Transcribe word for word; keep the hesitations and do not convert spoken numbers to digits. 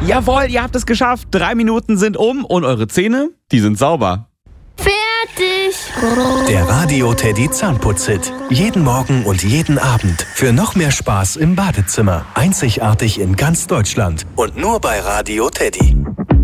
Jawohl, ihr habt es geschafft. Drei Minuten sind um und eure Zähne, die sind sauber. Fertig. Der Radio Teddy Zahnputz-Hit. Jeden Morgen und jeden Abend. Für noch mehr Spaß im Badezimmer. Einzigartig in ganz Deutschland. Und nur bei Radio Teddy.